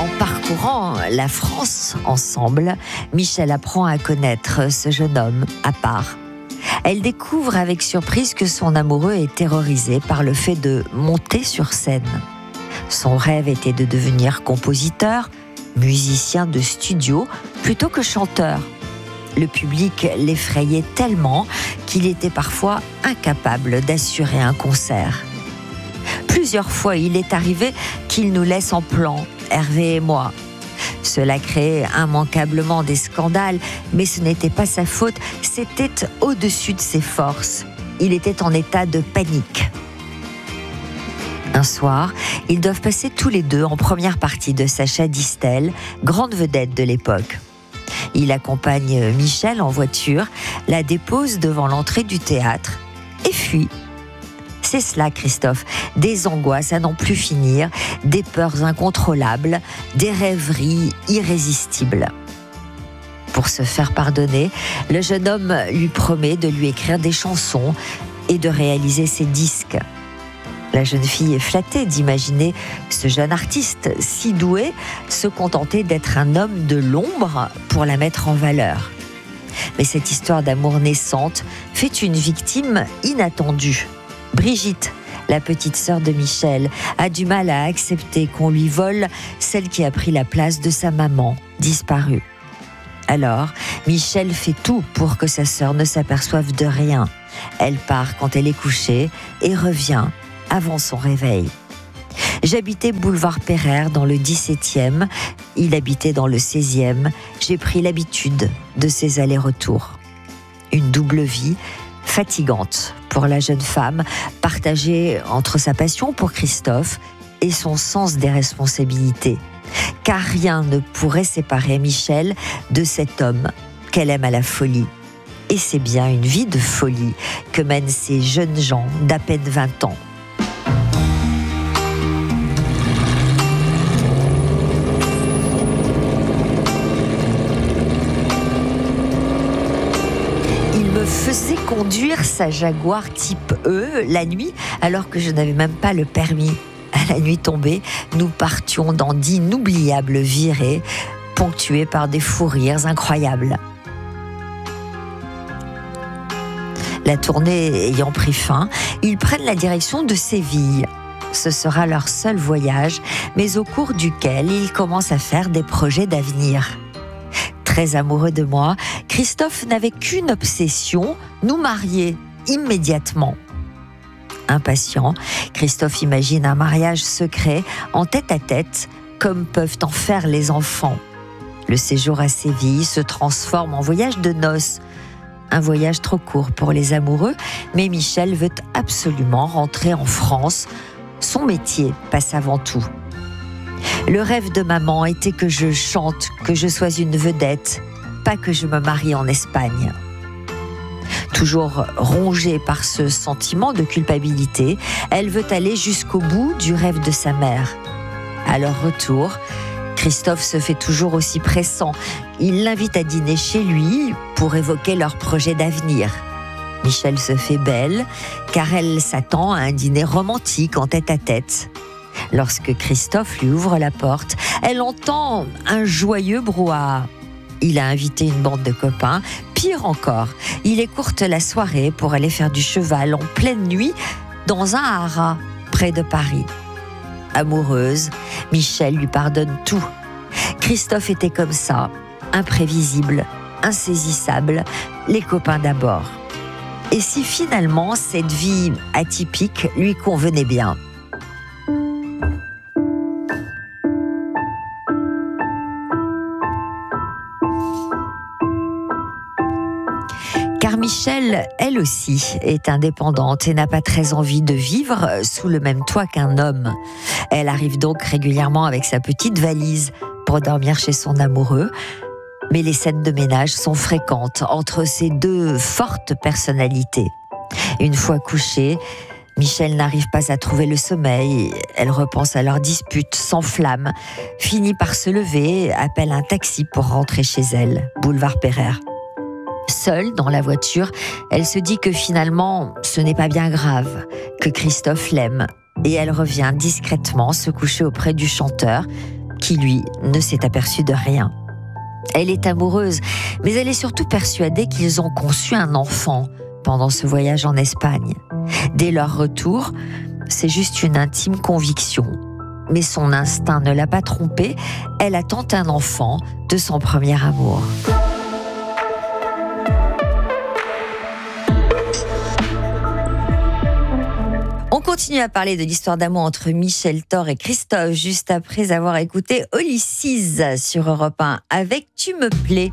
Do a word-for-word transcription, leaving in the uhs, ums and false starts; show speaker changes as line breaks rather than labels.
En parcourant la France ensemble, Michel apprend à connaître ce jeune homme à part. Elle découvre avec surprise que son amoureux est terrorisé par le fait de monter sur scène. Son rêve était de devenir compositeur, musicien de studio, plutôt que chanteur. Le public l'effrayait tellement qu'il était parfois incapable d'assurer un concert. Plusieurs fois, il est arrivé qu'il nous laisse en plan, Hervé et moi. Cela créait immanquablement des scandales, mais ce n'était pas sa faute, c'était au-dessus de ses forces. Il était en état de panique. Un soir, ils doivent passer tous les deux en première partie de Sacha Distel, grande vedette de l'époque. Il accompagne Michel en voiture, la dépose devant l'entrée du théâtre et fuit. C'est cela, Christophe, des angoisses à n'en plus finir, des peurs incontrôlables, des rêveries irrésistibles. Pour se faire pardonner, le jeune homme lui promet de lui écrire des chansons et de réaliser ses disques. La jeune fille est flattée d'imaginer ce jeune artiste si doué se contenter d'être un homme de l'ombre pour la mettre en valeur. Mais cette histoire d'amour naissante fait une victime inattendue. Brigitte, la petite sœur de Michel, a du mal à accepter qu'on lui vole celle qui a pris la place de sa maman, disparue. Alors, Michel fait tout pour que sa sœur ne s'aperçoive de rien. Elle part quand elle est couchée et revient avant son réveil. J'habitais boulevard Pereire dans le dix-septième, il habitait dans le seizième. J'ai pris l'habitude de ces allers-retours. Une double vie fatigante pour la jeune femme, partagée entre sa passion pour Christophe et son sens des responsabilités. Car rien ne pourrait séparer Michel de cet homme qu'elle aime à la folie. Et c'est bien une vie de folie que mènent ces jeunes gens d'à peine vingt ans. Faisait conduire sa Jaguar type E la nuit alors que je n'avais même pas le permis. À la nuit tombée, nous partions dans d'inoubliables virées ponctuées par des fous rires incroyables. La tournée ayant pris fin, ils prennent la direction de Séville. Ce sera leur seul voyage, mais au cours duquel ils commencent à faire des projets d'avenir. Très amoureux de moi, Christophe n'avait qu'une obsession, nous marier immédiatement. Impatient, Christophe imagine un mariage secret en tête-à-tête, comme peuvent en faire les enfants. Le séjour à Séville se transforme en voyage de noces. Un voyage trop court pour les amoureux, mais Michel veut absolument rentrer en France. Son métier passe avant tout. Le rêve de maman était que je chante, que je sois une vedette, pas que je me marie en Espagne. Toujours rongée par ce sentiment de culpabilité, elle veut aller jusqu'au bout du rêve de sa mère. À leur retour, Christophe se fait toujours aussi pressant. Il l'invite à dîner chez lui pour évoquer leur projet d'avenir. Michel se fait belle, car elle s'attend à un dîner romantique en tête-à-tête. Lorsque Christophe lui ouvre la porte, elle entend un joyeux brouhaha. Il a invité une bande de copains. Pire encore, il écourte la soirée pour aller faire du cheval en pleine nuit dans un haras près de Paris. Amoureuse, Michel lui pardonne tout. Christophe était comme ça, imprévisible, insaisissable, les copains d'abord. Et si finalement cette vie atypique lui convenait bien ? Car Michel, elle aussi, est indépendante et n'a pas très envie de vivre sous le même toit qu'un homme. Elle arrive donc régulièrement avec sa petite valise pour dormir chez son amoureux. Mais les scènes de ménage sont fréquentes entre ces deux fortes personnalités. Une fois couchée, Michel n'arrive pas à trouver le sommeil. Elle repense à leur dispute, s'enflamme, finit par se lever, appelle un taxi pour rentrer chez elle, boulevard Pereire. Seule dans la voiture, elle se dit que finalement, ce n'est pas bien grave, que Christophe l'aime. Et elle revient discrètement se coucher auprès du chanteur, qui lui ne s'est aperçu de rien. Elle est amoureuse, mais elle est surtout persuadée qu'ils ont conçu un enfant pendant ce voyage en Espagne. Dès leur retour, c'est juste une intime conviction. Mais son instinct ne l'a pas trompée, elle attend un enfant de son premier amour. On continue à parler de l'histoire d'amour entre Michel Thor et Christophe juste après avoir écouté Olysses sur Europe un avec Tu me plais.